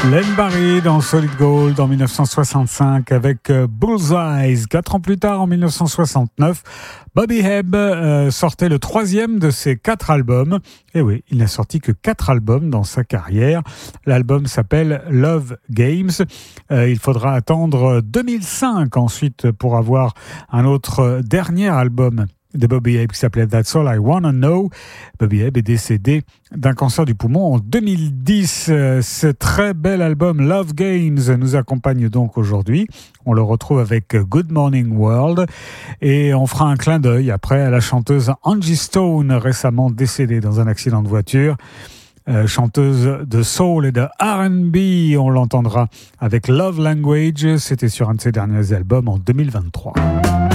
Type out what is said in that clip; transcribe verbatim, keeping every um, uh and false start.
Len Barry dans Solid Gold en dix-neuf cent soixante-cinq avec Bullseyes. Quatre ans plus tard, en dix-neuf cent soixante-neuf, Bobby Hebb euh, sortait le troisième de ses quatre albums. Et oui, il n'a sorti que quatre albums dans sa carrière. L'album s'appelle Love Games. Euh, il faudra attendre deux mille cinq ensuite pour avoir un autre dernier album de Bobby Hebb qui s'appelait That's All I Wanna Know. Bobby Hebb est décédé d'un cancer du poumon en deux mille dix. Ce très bel album Love Games nous accompagne donc aujourd'hui. On le retrouve avec Good Morning World et on fera un clin d'œil après à la chanteuse Angie Stone, récemment décédée dans un accident de voiture. Euh, chanteuse de soul et de R and B, on l'entendra avec Love Language. C'était sur un de ses derniers albums en deux mille vingt-trois.